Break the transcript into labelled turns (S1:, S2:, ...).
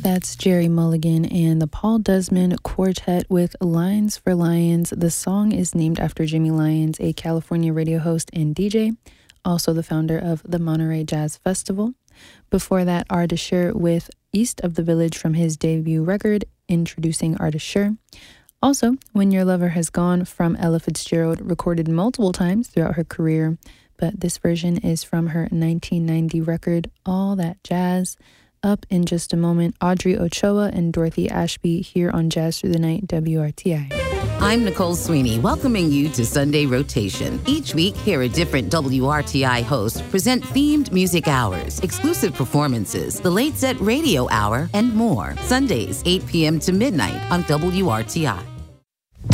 S1: That's Jerry Mulligan and the Paul Desmond Quartet with Lines for Lions. The song is named after Jimmy Lyons, a California radio host and DJ, also the founder of the Monterey Jazz Festival. Before that, Ardeshir with East of the Village from his debut record, Introducing Ardeshir. Also, When Your Lover Has Gone from Ella Fitzgerald, recorded multiple times throughout her career, but this version is from her 1990 record, All That Jazz. Up in just a moment, Audrey Ochoa and Dorothy Ashby here on Jazz Through the Night, WRTI.
S2: I'm Nicole Sweeney, welcoming you to Sunday Rotation. Each week, hear a different WRTI host present themed music hours, exclusive performances, the Late Set Radio Hour, and more. Sundays, 8 p.m. to midnight on WRTI.